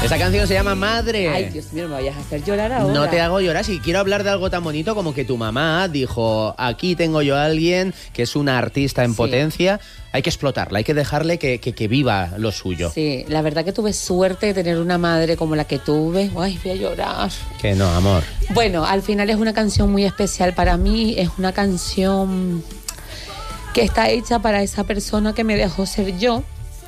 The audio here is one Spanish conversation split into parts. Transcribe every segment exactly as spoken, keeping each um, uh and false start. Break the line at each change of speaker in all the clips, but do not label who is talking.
Esa canción se llama Madre.
Ay, Dios mío, me vayas a hacer llorar ahora.
No te hago llorar. Si quiero hablar de algo tan bonito como que tu mamá dijo, aquí tengo yo a alguien que es una artista en
Sí.
potencia, hay que explotarla, hay que dejarle que, que, que viva lo suyo.
Sí, la verdad que tuve suerte de tener una madre como la que tuve. Ay, voy a llorar.
Que no, amor.
Bueno, al final es una canción muy especial para mí. Es una canción que está hecha para esa persona que me dejó ser yo,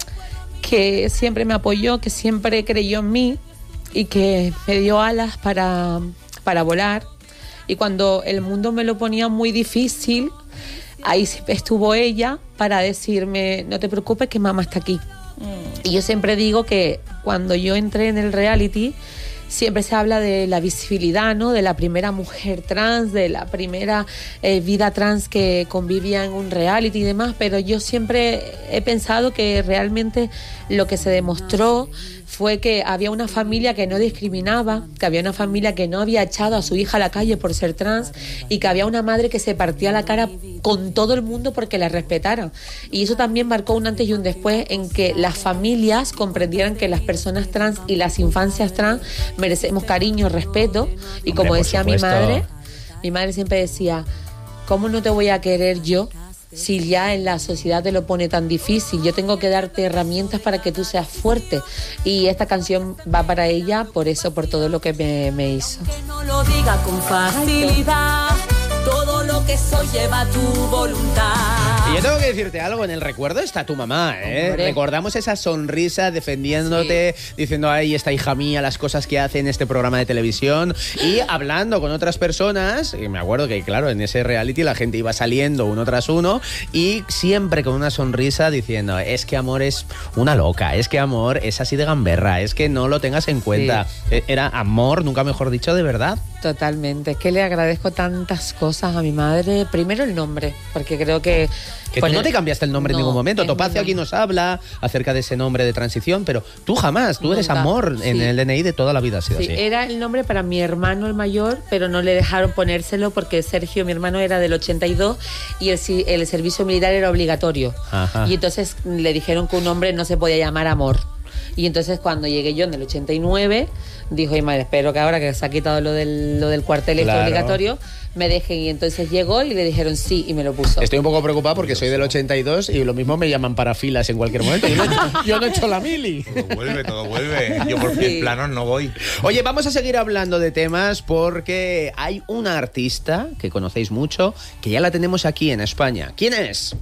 que siempre me apoyó, que siempre creyó en mí y que me dio alas para, para volar. Y cuando el mundo me lo ponía muy difícil, ahí estuvo ella para decirme, no te preocupes que mamá está aquí. Mm. Y yo siempre digo que cuando yo entré en el reality, siempre se habla de la visibilidad, ¿no? De la primera mujer trans, de la primera eh, vida trans que convivía en un reality y demás, pero yo siempre he pensado que realmente lo que se demostró fue que había una familia que no discriminaba, que había una familia que no había echado a su hija a la calle por ser trans y que había una madre que se partía la cara con todo el mundo porque la respetaran. Y eso también marcó un antes y un después en que las familias comprendieran que las personas trans y las infancias trans merecemos cariño, respeto. Y como
Hombre, por
decía mi
supuesto.
madre, mi madre siempre decía, ¿cómo no te voy a querer yo si ya en la sociedad te lo pone tan difícil? Yo tengo que darte herramientas para que tú seas fuerte. Y esta canción va para ella, por eso, por todo lo que me, me hizo.
Que no lo diga con facilidad, todo lo que soy lleva tu voluntad.
Y yo tengo que decirte algo, en el recuerdo está tu mamá, ¿eh?
Hombre.
Recordamos esa sonrisa defendiéndote, sí. diciendo, ay, esta hija mía, las cosas que hace en este programa de televisión y hablando con otras personas. Y me acuerdo que, claro, en ese reality la gente iba saliendo uno tras uno y siempre con una sonrisa diciendo, es que Amor es una loca, es que Amor es así de gamberra, es que no lo tengas en cuenta. Sí. Era amor, nunca mejor dicho, de verdad.
Totalmente, es que le agradezco tantas cosas a mi madre. Primero el nombre, porque creo que...
Que tú no te cambiaste el nombre
no,
en ningún momento.
es
Topacio aquí nos habla acerca de ese nombre de transición, pero tú jamás, tú eres
Nunca.
Amor en
Sí.
el D N I de toda la vida ha sido
Sí,
así.
era el nombre para mi hermano el mayor, pero no le dejaron ponérselo porque Sergio, mi hermano, era del ochenta y dos y el, el servicio militar era obligatorio.
Ajá.
Y entonces le dijeron que un hombre no se podía llamar Amor. Y entonces cuando llegué yo en el ochenta y nueve, dijo, ay madre, espero que ahora que se ha quitado lo del, lo del cuartel este
Claro.
obligatorio, me dejen. Y entonces llegó y le dijeron sí y me lo puso.
Estoy un poco preocupado porque soy del ochenta y dos y lo mismo me llaman para filas en cualquier momento. Yo no he hecho, yo no he hecho la mili.
Todo vuelve, todo vuelve. Yo por
Sí.
mis planos no voy.
Oye, vamos a seguir hablando de temas porque hay una artista que conocéis mucho que ya la tenemos aquí en España. ¿Quién es?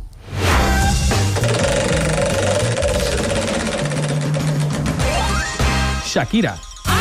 Shakira.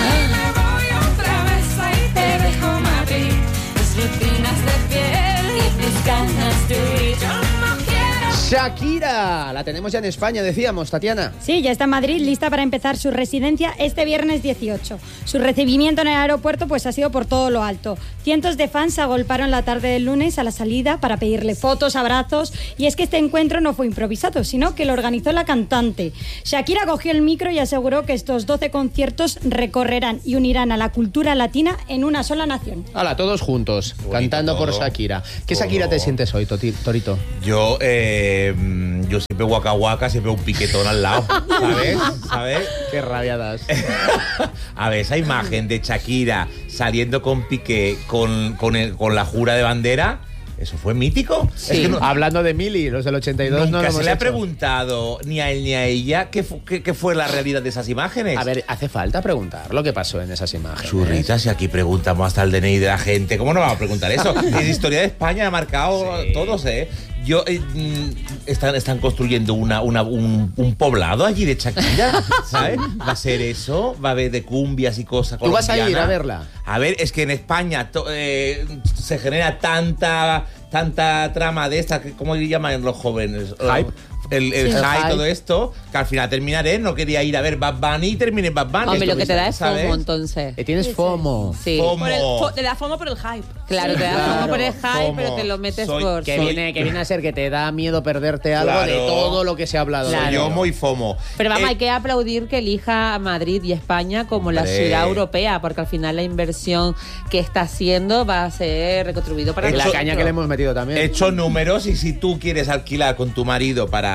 Shakira, la tenemos ya en España, decíamos, Tatiana.
Sí, ya está en Madrid, lista para empezar su residencia este viernes dieciocho. Su recibimiento en el aeropuerto pues ha sido por todo lo alto. Cientos de fans se agolparon la tarde del lunes a la salida para pedirle fotos, abrazos, y es que este encuentro no fue improvisado, sino que lo organizó la cantante. Shakira cogió el micro y aseguró que estos doce conciertos recorrerán y unirán a la cultura latina en una sola nación.
Hala, todos juntos,
Bonito
cantando por
todo.
Shakira. ¿Qué
Todo.
Shakira te sientes hoy, Toti- Torito?
Yo, eh, yo siempre guaca guaca, siempre un piquetón al lado, ¿sabes? ¿Sabes?
Qué rabia das.
A ver, esa imagen de Shakira saliendo con Piqué con, con, el- con la jura de bandera, ¿eso fue mítico?
Sí.
Es que no-
Hablando de Mili, los del ochenta y dos no
nunca
lo hemos
se le ha
hecho.
preguntado ni a él ni a ella qué, fu- qué- qué fue la realidad de esas imágenes.
A ver, hace falta preguntar lo que pasó en esas imágenes.
Churritas, y aquí preguntamos hasta el D N I de la gente. ¿Cómo no vamos a preguntar eso? Es historia de España, ha marcado
Sí.
todos, ¿eh? Yo, eh, mm, están, están construyendo una, una, un, un poblado allí de Shakira, ¿sabes? Va a ser eso, va a haber de cumbias y cosas.
¿Tú vas a ir
colombianas.
a verla?
A ver, es que en España to- eh, se genera tanta tanta trama de esta, que- ¿cómo le llaman los jóvenes?
Hype.
El, el
Sí.
hype,
El hype.
todo esto, que al final terminaré, no quería ir a ver Bad Bunny y terminé en Bad Bunny.
Hombre, lo que te da es
¿sabes?
FOMO, entonces.
Eh, tienes FOMO.
Sí.
FOMO.
Por el, fo- te da FOMO por el hype.
Claro, te da
Claro.
FOMO por el hype,
FOMO.
pero te lo metes
Soy-
por...
Que
Soy-
viene, que viene a ser que te da miedo perderte algo
Claro.
de todo lo que se ha hablado.
Claro.
de
Yo
ello.
muy FOMO.
Pero vamos,
Eh,
hay que aplaudir que elija a Madrid y España como la
Hombre.
ciudad europea, porque al final la inversión que está haciendo va a ser recontribuido para
Y la
nosotros.
caña que le hemos metido también.
He hecho números y si tú quieres alquilar con tu marido para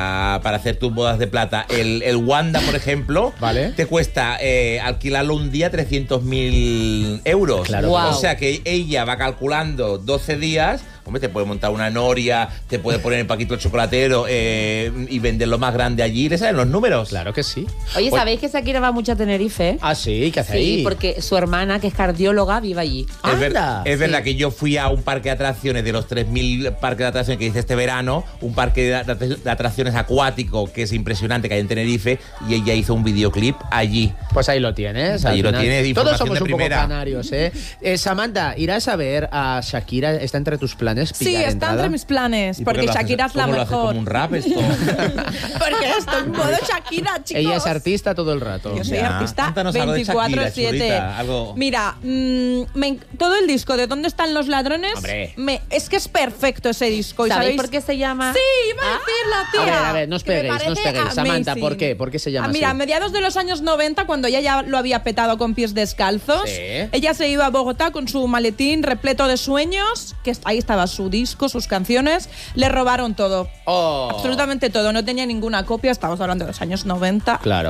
para, para hacer tus bodas de plata. El, el Wanda, por ejemplo,
Vale.
te cuesta eh, alquilarlo un día trescientos mil euros.
Claro.
Wow.
O sea que ella va calculando doce días. Hombre, te puede montar una noria, te puede poner el paquito chocolatero eh, y venderlo más grande allí. ¿Le salen los números?
Claro que sí.
Oye, ¿sabéis que Shakira va mucho a Tenerife?
Ah, sí, ¿qué hace
Sí,
ahí?
porque su hermana, que es cardióloga, vive allí.
Es, ver-
Anda.
es
Sí.
verdad que yo fui a un parque de atracciones de los tres mil parques de atracciones que hice este verano, un parque de, de- de atracciones acuático que es impresionante, que hay en Tenerife, y ella hizo un videoclip allí.
Pues ahí lo tienes. al
Ahí lo
final.
tienes,
Todos
información
somos
de
un poco
primera.
canarios, ¿eh? Eh, Samantha, ¿irás a ver a Shakira? ¿Está entre tus planes
Sí,
pillar
está
entrada?
entre mis planes,
¿Y por qué
porque
lo haces-
Shakira es la
cómo lo haces,
mejor.
como un rap esto?
Porque estoy en modo Shakira, chicos.
Ella es artista todo el rato.
Yo soy
Ya,
artista
cuéntanos algo de Shakira,
veinticuatro siete.
chulita, algo-
Mira, mm, me en- todo el disco de ¿Dónde están los ladrones?
Hombre.
Me, es que es perfecto ese disco. ¿y
¿Sabéis
sabéis
por qué se llama?
Sí, iba a decirla, tía.
A ver, a ver, no os
que me
peguéis, no os
parece
peguéis. Samantha,
amazing.
¿por qué? ¿Por qué se llama
Ah, Mira, a
así?
mediados de los años noventa, cuando ella ya lo había petado con pies descalzos,
Sí.
ella se iba a Bogotá con su maletín repleto de sueños, que est- ahí estaba su disco, sus canciones, le robaron todo.
Oh.
Absolutamente todo, no tenía ninguna copia, estamos hablando de los años noventa.
Claro.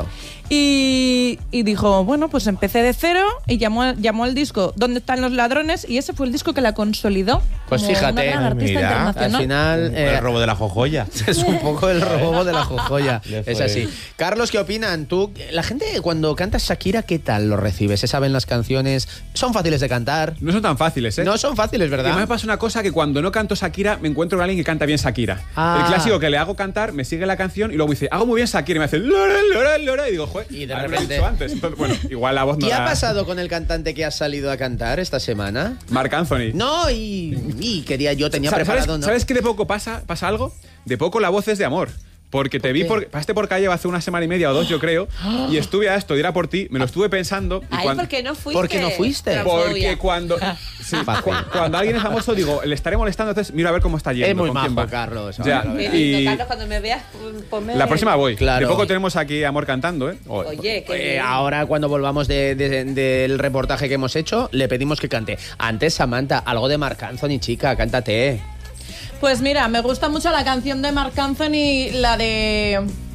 Y, y dijo, bueno, pues empecé de cero y llamó, llamó el disco ¿Dónde están los ladrones? Y ese fue el disco que la consolidó.
Pues
como
fíjate,
una gran artista
mira,
Al
internacional.
final... eh,
el robo de la jojoya.
es un poco el robo de la jojoya.
Ya
Es
fue.
así. Carlos, ¿qué opinan? Tú, la gente cuando canta Shakira, ¿qué tal lo recibe? ¿Se saben las canciones? ¿Son fáciles de cantar?
No son tan fáciles, ¿eh?
No son fáciles,
Y además
¿verdad?
me pasa una cosa que cuando no canto Shakira me encuentro con alguien que canta bien Shakira.
Ah.
El clásico que le hago cantar, me sigue la canción y luego me dice, hago muy bien Shakira y me hace Lore, Lore, Lore y digo, joder,
Y de
haberme lo
repente-
dicho antes. Entonces, bueno, igual la voz no
¿Qué ha
la-
pasado con el cantante que ha salido a cantar esta semana?
Marc Anthony.
No, y, y quería, yo tenía
Sa- ¿Sabes,
preparado, ¿no?
¿Sabes que de poco pasa, pasa algo? De poco la voz es de amor. Porque te vi,
qué?
por, pasaste por calle hace una semana y media o dos, yo creo, y estuve a esto, dirá por ti, me lo estuve pensando. Y
Ay,
cuan-
¿por qué no fuiste?
¿Por qué no fuiste?
Transfobia.
Porque cuando, sí,
Fácil.
cu- cuando alguien es famoso, digo, le estaré molestando, entonces mira a ver cómo está yendo.
Es muy
con quién
majo,
va.
Carlos.
Ya,
ahora lo verás.
Qué
y
lindo, Carlos, cuando me veas, ponme...
la próxima voy.
Claro.
De poco tenemos aquí Amor cantando, ¿eh?
Oye, qué
Eh,
bien.
ahora cuando volvamos de- de- del reportaje que hemos hecho, le pedimos que cante. Antes, Samantha, algo de Marc Anthony, chica, cántate.
Pues mira, me gusta mucho la canción de Marc Anthony, la de